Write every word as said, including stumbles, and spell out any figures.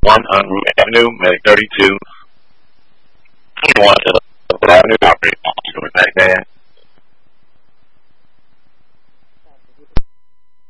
one on Root Avenue, Medic thirty-two. twenty-one to Avenue, operating on Baghdad.